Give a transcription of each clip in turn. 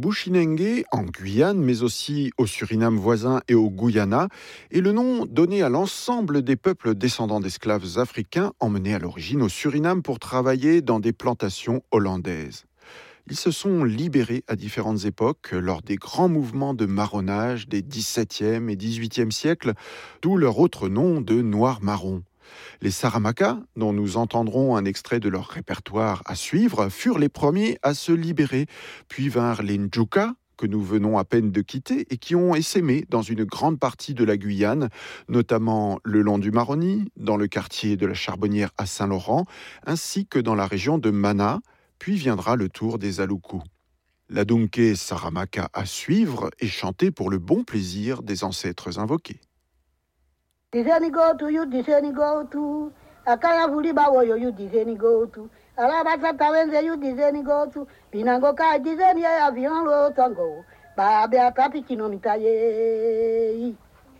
Bushinengue en Guyane, mais aussi au Suriname voisin et au Guyana, est le nom donné à l'ensemble des peuples descendants d'esclaves africains emmenés à l'origine au Suriname pour travailler dans des plantations hollandaises. Ils se sont libérés à différentes époques lors des grands mouvements de marronnage des XVIIe et XVIIIe siècles, d'où leur autre nom de Noirs-Marrons. Les Saramacas, dont nous entendrons un extrait de leur répertoire à suivre, furent les premiers à se libérer, puis vinrent les Njuka, que nous venons à peine de quitter et qui ont essaimé dans une grande partie de la Guyane, notamment le long du Maroni, dans le quartier de la Charbonnière à Saint-Laurent, ainsi que dans la région de Mana, puis viendra le tour des Aloukou. La Dunke Saramaka à suivre est chantée pour le bon plaisir des ancêtres invoqués. Diseni go to you, diseni go to. Akaya vuli bawo yo you diseni go to. Alabasa tawenze you diseni go to. Binango ka diseni ya avion lo tango. Ba bia tapi kino mitaye.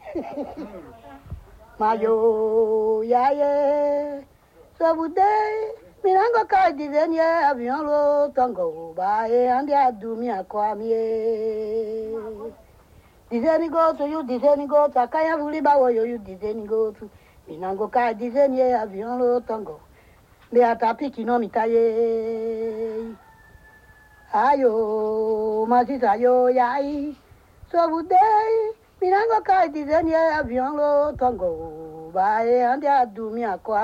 Mayo ya ye. So budai. Binango ka diseni ya avion lo tango. Ba e andi adumi akwamie. Diseni go to you, diseni go to. Akaya vuli bawo yo you diseni go to. Binango ka diseni ya avion lo tango. Bia tapi kino mitaye. Ayo, masisa yo yai. So budai. Binango ka diseni ya avion lo tango. Ba e andi adumi akwa.